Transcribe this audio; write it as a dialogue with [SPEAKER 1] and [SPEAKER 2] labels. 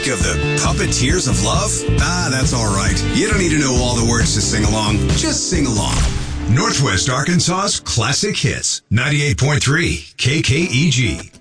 [SPEAKER 1] Think of the Puppeteers of Love? Ah, that's all right. You don't need to know all the words to sing along. Just sing along. Northwest Arkansas's classic hits. 98.3 KKEG.